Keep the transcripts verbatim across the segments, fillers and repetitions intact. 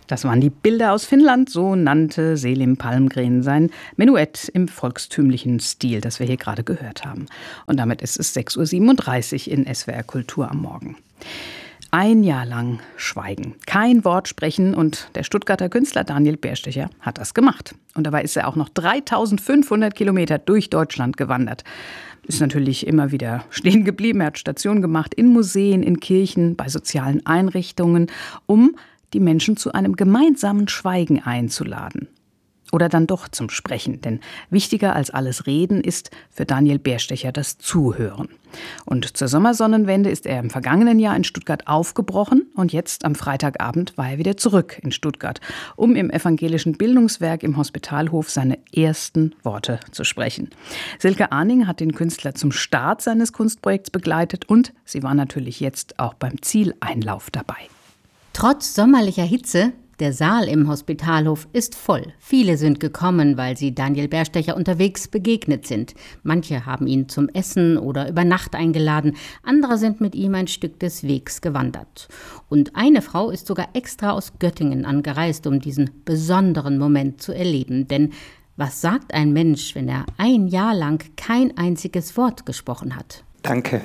Das waren die Bilder aus Finnland, so nannte Selim Palmgren sein Menuett im volkstümlichen Stil, das wir hier gerade gehört haben. Und damit ist es sechs Uhr siebenunddreißig in S W R Kultur am Morgen. Ein Jahr lang schweigen, kein Wort sprechen, und der Stuttgarter Künstler Daniel Bärstecher hat das gemacht. Und dabei ist er auch noch dreitausendfünfhundert Kilometer durch Deutschland gewandert. Ist natürlich immer wieder stehen geblieben. Er hat Station gemacht in Museen, in Kirchen, bei sozialen Einrichtungen, um die Menschen zu einem gemeinsamen Schweigen einzuladen. Oder dann doch zum Sprechen. Denn wichtiger als alles Reden ist für Daniel Bärstecher das Zuhören. Und zur Sommersonnenwende ist er im vergangenen Jahr in Stuttgart aufgebrochen. Und jetzt am Freitagabend war er wieder zurück in Stuttgart, um im evangelischen Bildungswerk im Hospitalhof seine ersten Worte zu sprechen. Silke Arning hat den Künstler zum Start seines Kunstprojekts begleitet. Und sie war natürlich jetzt auch beim Zieleinlauf dabei. Trotz sommerlicher Hitze, der Saal im Hospitalhof ist voll. Viele sind gekommen, weil sie Daniel Bärstecher unterwegs begegnet sind. Manche haben ihn zum Essen oder über Nacht eingeladen. Andere sind mit ihm ein Stück des Wegs gewandert. Und eine Frau ist sogar extra aus Göttingen angereist, um diesen besonderen Moment zu erleben. Denn was sagt ein Mensch, wenn er ein Jahr lang kein einziges Wort gesprochen hat? Danke.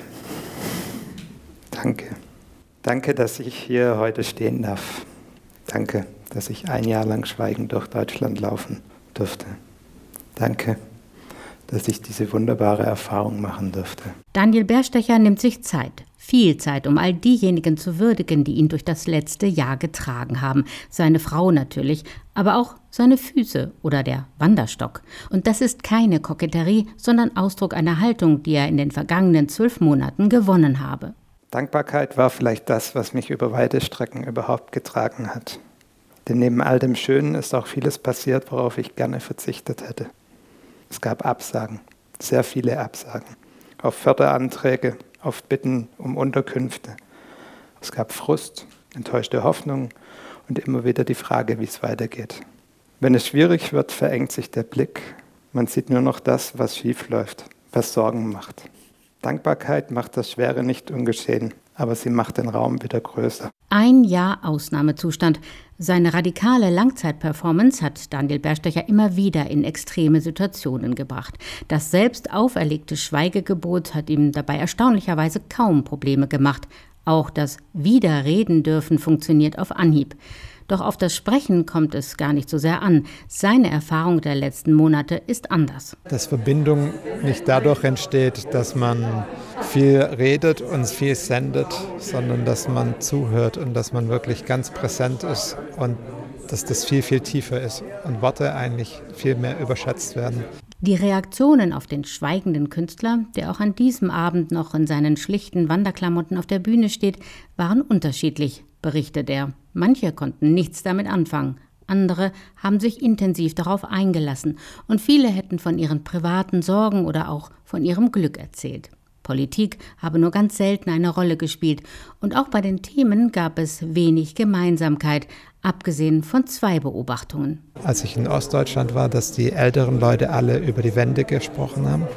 Danke. Danke, dass ich hier heute stehen darf. Danke, dass ich ein Jahr lang schweigend durch Deutschland laufen durfte. Danke, dass ich diese wunderbare Erfahrung machen durfte. Daniel Bärstecher nimmt sich Zeit, viel Zeit, um all diejenigen zu würdigen, die ihn durch das letzte Jahr getragen haben. Seine Frau natürlich, aber auch seine Füße oder der Wanderstock. Und das ist keine Koketterie, sondern Ausdruck einer Haltung, die er in den vergangenen zwölf Monaten gewonnen habe. Dankbarkeit war vielleicht das, was mich über weite Strecken überhaupt getragen hat. Denn neben all dem Schönen ist auch vieles passiert, worauf ich gerne verzichtet hätte. Es gab Absagen, sehr viele Absagen, auf Förderanträge, auf Bitten um Unterkünfte. Es gab Frust, enttäuschte Hoffnung und immer wieder die Frage, wie es weitergeht. Wenn es schwierig wird, verengt sich der Blick. Man sieht nur noch das, was schief läuft, was Sorgen macht. Dankbarkeit macht das Schwere nicht ungeschehen, aber sie macht den Raum wieder größer. Ein Jahr Ausnahmezustand. Seine radikale Langzeitperformance hat Daniel Bärstecher immer wieder in extreme Situationen gebracht. Das selbst auferlegte Schweigegebot hat ihm dabei erstaunlicherweise kaum Probleme gemacht. Auch das Widerreden dürfen funktioniert auf Anhieb. Doch auf das Sprechen kommt es gar nicht so sehr an. Seine Erfahrung der letzten Monate ist anders. Dass Verbindung nicht dadurch entsteht, dass man viel redet und viel sendet, sondern dass man zuhört und dass man wirklich ganz präsent ist und dass das viel, viel tiefer ist und Worte eigentlich viel mehr überschätzt werden. Die Reaktionen auf den schweigenden Künstler, der auch an diesem Abend noch in seinen schlichten Wanderklamotten auf der Bühne steht, waren unterschiedlich, berichtet er. Manche konnten nichts damit anfangen, andere haben sich intensiv darauf eingelassen und viele hätten von ihren privaten Sorgen oder auch von ihrem Glück erzählt. Politik habe nur ganz selten eine Rolle gespielt und auch bei den Themen gab es wenig Gemeinsamkeit, abgesehen von zwei Beobachtungen. Als ich in Ostdeutschland war, dass die älteren Leute alle über die Wende gesprochen haben,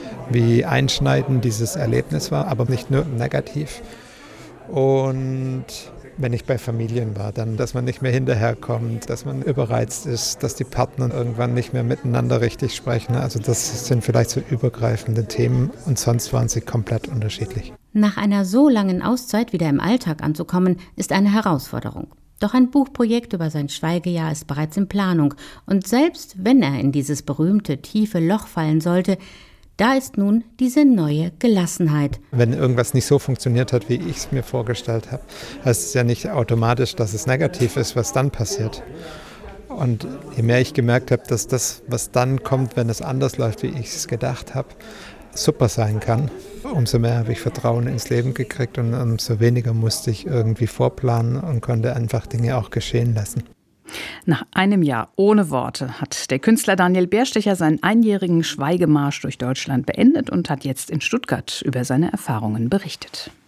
wie einschneidend dieses Erlebnis war, aber nicht nur negativ. Und wenn ich bei Familien war, dann, dass man nicht mehr hinterherkommt, dass man überreizt ist, dass die Partner irgendwann nicht mehr miteinander richtig sprechen. Also das sind vielleicht so übergreifende Themen und sonst waren sie komplett unterschiedlich. Nach einer so langen Auszeit wieder im Alltag anzukommen, ist eine Herausforderung. Doch ein Buchprojekt über sein Schweigejahr ist bereits in Planung. Und selbst wenn er in dieses berühmte tiefe Loch fallen sollte, da ist nun diese neue Gelassenheit. Wenn irgendwas nicht so funktioniert hat, wie ich es mir vorgestellt habe, heißt es ja nicht automatisch, dass es negativ ist, was dann passiert. Und je mehr ich gemerkt habe, dass das, was dann kommt, wenn es anders läuft, wie ich es gedacht habe, super sein kann, umso mehr habe ich Vertrauen ins Leben gekriegt und umso weniger musste ich irgendwie vorplanen und konnte einfach Dinge auch geschehen lassen. Nach einem Jahr ohne Worte hat der Künstler Daniel Bärstecher seinen einjährigen Schweigemarsch durch Deutschland beendet und hat jetzt in Stuttgart über seine Erfahrungen berichtet.